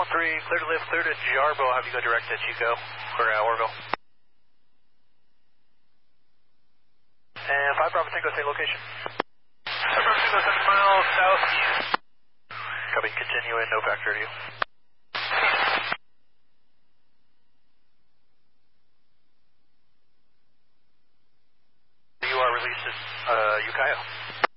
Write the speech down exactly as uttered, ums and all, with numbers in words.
one three, clear to lift, clear to Jarbo. Have you go direct to Chico or uh, Orville. And five Bravo Tango, same location. five Bravo Tango, seven miles southeast. Copy, continue in, no factor to you. You are released at uh, Ukiah.